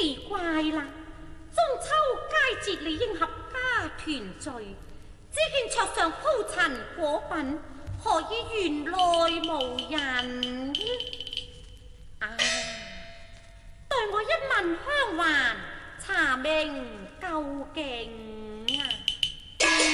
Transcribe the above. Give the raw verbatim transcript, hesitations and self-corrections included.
奇怪啦，中秋佳節理應合家團聚，只見桌上鋪陳果品，何以園內無人？啊！待我一問香環，查明究竟。